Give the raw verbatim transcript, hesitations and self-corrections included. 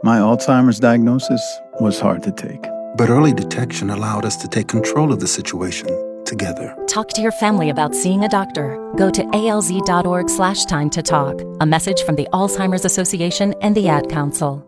My Alzheimer's diagnosis was hard to take. But early detection allowed us to take control of the situation together. Talk to your family about seeing a doctor. Go to alz.org slash time to talk. A message from the Alzheimer's Association and the Ad Council.